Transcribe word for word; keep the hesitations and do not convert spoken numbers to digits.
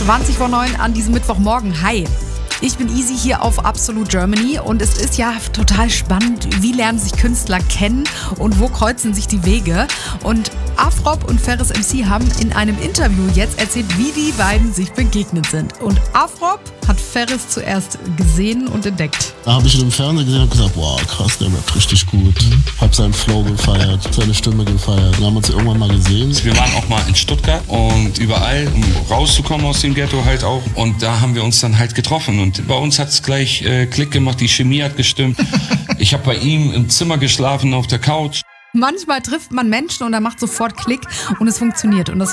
zwanzig vor neun an diesem Mittwochmorgen. Hi. Ich bin Easy hier auf Absolute Germany und es ist ja total spannend, wie lernen sich Künstler kennen und wo kreuzen sich die Wege. Und Afrob und Ferris M C haben in einem Interview jetzt erzählt, wie die beiden sich begegnet sind. Und Afrob hat Ferris zuerst gesehen und entdeckt. Da habe ich ihn im Fernsehen gesehen und gesagt, wow, krass, der rappt richtig gut. Hab seinen Flow gefeiert, seine Stimme gefeiert. Dann haben wir uns irgendwann mal gesehen. Wir waren auch mal in Stuttgart und überall, um rauszukommen aus dem Ghetto halt auch. Und da haben wir uns dann halt getroffen. Und bei uns hat es gleich äh, Klick gemacht, die Chemie hat gestimmt. Ich habe bei ihm im Zimmer geschlafen, auf der Couch. Manchmal trifft man Menschen und da macht sofort Klick und es funktioniert. Und das